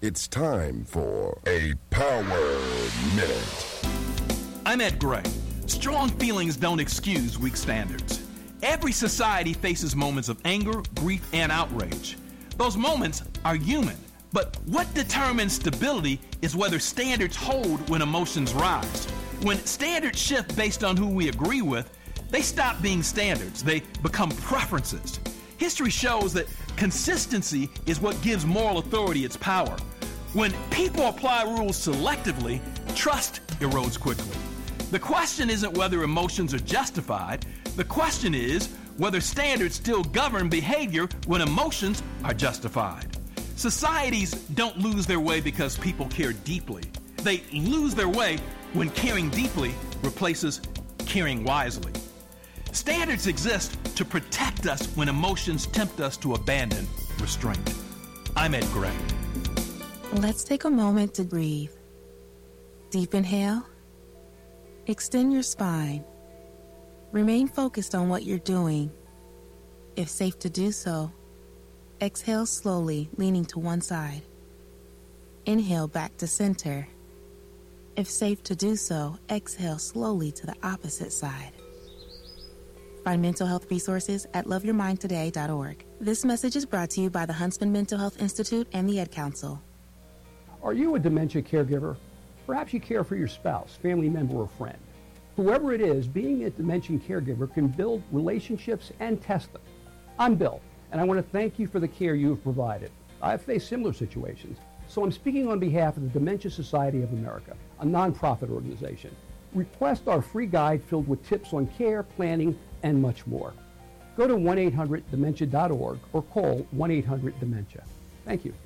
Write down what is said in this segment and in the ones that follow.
It's time for a Power Minute. I'm Ed Gray. Strong feelings don't excuse weak standards. Every society faces moments of anger, grief, and outrage. Those moments are human, but what determines stability is whether standards hold when emotions rise. When standards shift based on who we agree with, they stop being standards. They become preferences. History shows that consistency is what gives moral authority its power. When people apply rules selectively, trust erodes quickly. The question isn't whether emotions are justified. The question is whether standards still govern behavior when emotions are justified. Societies don't lose their way because people care deeply. They lose their way when caring deeply replaces caring wisely. Standards exist to protect us when emotions tempt us to abandon restraint. I'm Ed Gray. Let's take a moment to breathe. Deep inhale. Extend your spine. Remain focused on what you're doing. If safe to do so, exhale slowly, leaning to one side. Inhale back to center. If safe to do so, exhale slowly to the opposite side. Find mental health resources at loveyourmindtoday.org. This message is brought to you by the Huntsman Mental Health Institute and the Ed Council. Are you a dementia caregiver? Perhaps you care for your spouse, family member, or friend. Whoever it is, being a dementia caregiver can build relationships and test them. I'm Bill, and I want to thank you for the care you have provided. I've faced similar situations, so I'm speaking on behalf of the Dementia Society of America, a nonprofit organization. Request our free guide filled with tips on care, planning, and much more. Go to 1-800-DEMENTIA.org or call 1-800-DEMENTIA. Thank you.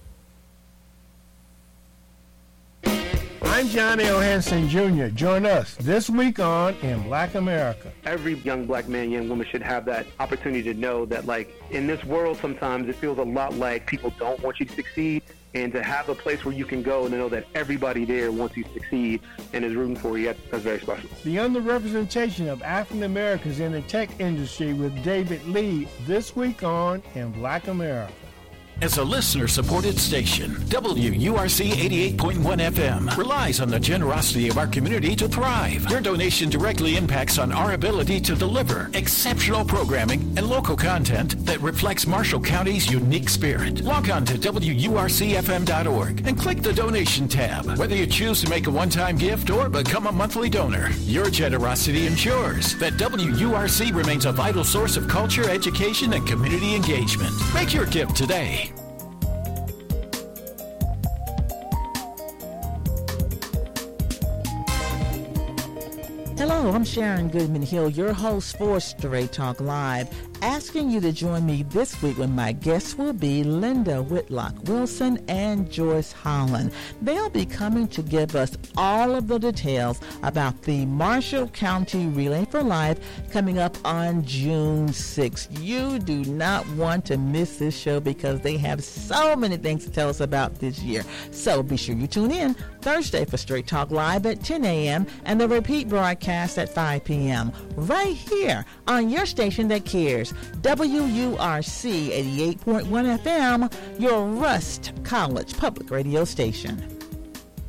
I'm Johnny O. Hanson Jr. Join us this week on In Black America. Every young black man, young woman should have that opportunity to know that, like, in this world sometimes it feels a lot like people don't want you to succeed, and to have a place where you can go and to know that everybody there wants you to succeed and is rooting for you, that's very special. The underrepresentation of African Americans in the tech industry with David Lee this week on In Black America. As a listener-supported station, WURC 88.1 FM relies on the generosity of our community to thrive. Your donation directly impacts on our ability to deliver exceptional programming and local content that reflects Marshall County's unique spirit. Log on to WURCFM.org and click the donation tab. Whether you choose to make a one-time gift or become a monthly donor, your generosity ensures that WURC remains a vital source of culture, education, and community engagement. Make your gift today. Hello, I'm Sharon Goodman Hill, your host for Straight Talk Live, asking you to join me this week when my guests will be Linda Whitlock Wilson and Joyce Holland. They'll be coming to give us all of the details about the Marshall County Relay for Life coming up on June 6th. You do not want to miss this show because they have so many things to tell us about this year. So be sure you tune in Thursday for Straight Talk Live at 10 a.m. and the repeat broadcast at 5 p.m. right here on your station that cares, WURC 88.1 FM, your Rust College Public Radio station.